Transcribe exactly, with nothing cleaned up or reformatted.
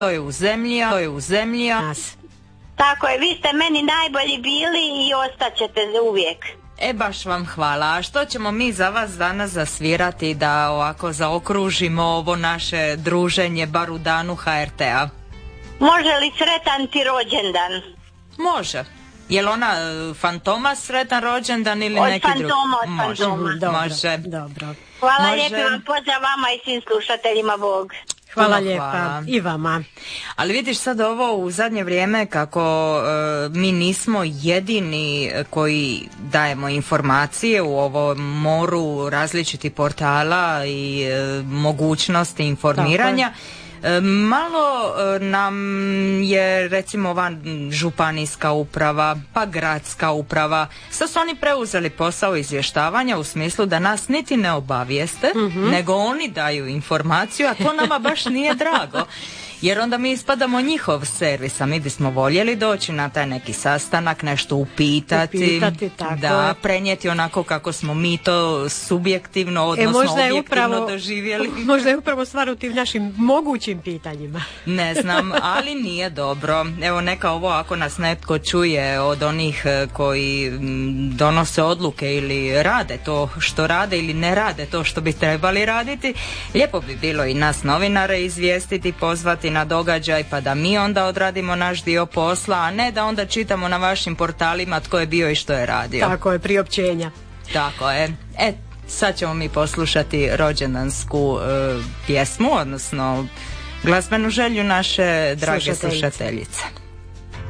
to je u zemlji, to je u zemlji. Tako je, vi ste meni najbolji bili i ostaćete uvijek. E, baš vam hvala. A što ćemo mi za vas danas zasvirati da ovako zaokružimo ovo naše druženje bar u danu ha er te-a? Može li sretan ti rođendan? Može. Je li ona Fantoma sretan rođendan ili od neki drugi? Fantoma, od Fantoma. Može, može. Dobro. Hvala Može. lijepo vam, pozdrav vama i svim slušateljima, Bog. Hvala Hvala, lijepa hvala. i vama. Ali vidiš sad ovo u zadnje vrijeme kako e, mi nismo jedini koji dajemo informacije u ovom moru različitih portala i e, mogućnosti informiranja. E, malo e, nam je recimo ova županijska uprava, pa gradska uprava, sad su oni preuzeli posao izvještavanja u smislu da nas niti ne obavijeste, mm-hmm. nego oni daju informaciju, a to nama baš nije drago. Jer onda mi ispadamo njihov servis, a mi bismo voljeli doći na taj neki sastanak, nešto upitati, upitati tako da je. prenijeti onako kako smo mi to subjektivno, odnosno e, možda je objektivno upravo, doživjeli. Možda je upravo stvar u tim našim mogućim pitanjima. Ne znam, ali nije dobro. Evo, neka ovo ako nas netko čuje od onih koji m, donose odluke ili rade to što rade ili ne rade to što bi trebali raditi, lijepo bi bilo i nas novinare izvijestiti, pozvati na događaj pa da mi onda odradimo naš dio posla, a ne da onda čitamo na vašim portalima tko je bio i što je radio. Tako je, priopćenja. Tako je. E, sad ćemo mi poslušati rođendansku e, pjesmu, odnosno glazbenu želju naše drage slušateljice.